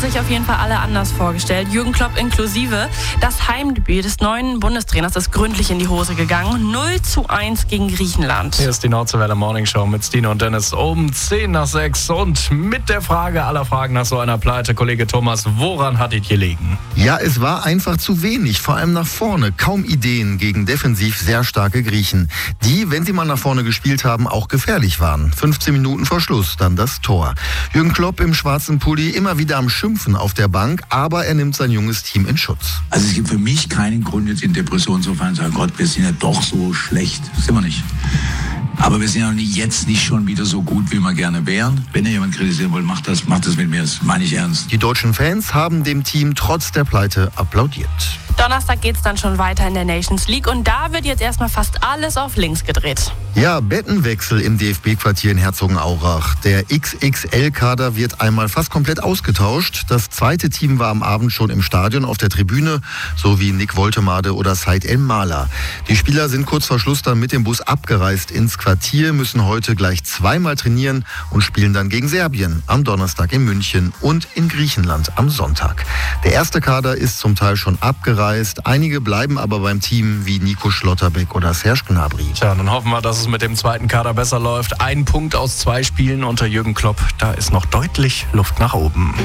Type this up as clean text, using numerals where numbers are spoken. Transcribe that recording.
sich auf jeden Fall alle anders vorgestellt. Jürgen Klopp inklusive. Das Heimdebüt des neuen Bundestrainers ist gründlich in die Hose gegangen. 0:1 gegen Griechenland. Hier ist die Nordseewelle Morning Show mit Stino und Dennis um 5:10 und mit der Frage aller Fragen nach so einer Pleite. Kollege Thomas, woran hat es gelegen? Ja, es war einfach zu wenig, vor allem nach vorne. Kaum Ideen gegen defensiv sehr starke Griechen, die, wenn sie mal nach vorne gespielt haben, auch gefährlich waren. 15 Minuten vor Schluss dann das Tor. Jürgen Klopp im schwarzen Pulli immer wieder am Schimpfen auf der Bank, aber er nimmt sein junges Team in Schutz. Also es gibt für mich keinen Grund, jetzt in Depression zu fallen und zu sagen, Gott, wir sind ja doch so schlecht. Das sind wir nicht. Aber wir sind ja jetzt nicht schon wieder so gut, wie wir gerne wären. Wenn ihr jemand kritisieren wollt, macht das mit mir. Das meine ich ernst. Die deutschen Fans haben dem Team trotz der Pleite applaudiert. Donnerstag geht's dann schon weiter in der Nations League und da wird jetzt erstmal fast alles auf links gedreht. Ja, Bettenwechsel im DFB-Quartier in Herzogenaurach. Der XXL-Kader wird einmal fast komplett ausgetauscht. Das zweite Team war am Abend schon im Stadion auf der Tribüne, so wie Nick Woltemade oder Said El Mala. Die Spieler sind kurz vor Schluss dann mit dem Bus abgereist ins Quartier, müssen heute gleich zweimal trainieren und spielen dann gegen Serbien am Donnerstag in München und in Griechenland am Sonntag. Der erste Kader ist zum Teil schon abgereist. Einige bleiben aber beim Team wie Nico Schlotterbeck oder Serge Gnabry. Tja, dann hoffen wir, dass es mit dem zweiten Kader besser läuft. 1 Punkt aus 2 Spielen unter Jürgen Klopp. Da ist noch deutlich Luft nach oben.